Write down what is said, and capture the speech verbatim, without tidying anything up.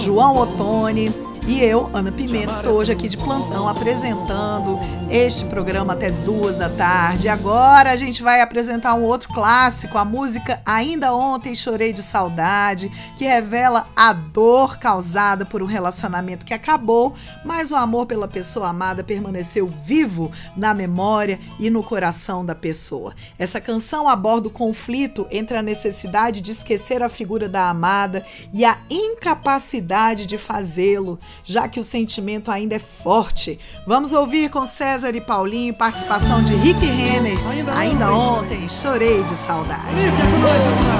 João Ottoni e eu, Ana Pimenta, estou hoje aqui de plantão apresentando este programa até duas da tarde. Agora a gente vai apresentar um outro clássico, a música Ainda Ontem Chorei de Saudade, que revela a dor causada por um relacionamento que acabou, mas o amor pela pessoa amada permaneceu vivo na memória e no coração da pessoa. Essa canção aborda o conflito entre a necessidade de esquecer a figura da amada e a incapacidade de fazê-lo, já que o sentimento ainda é forte. Vamos ouvir com César e Paulinho, participação de Rick Renner. Ainda, ainda ontem, ontem chorei de saudade.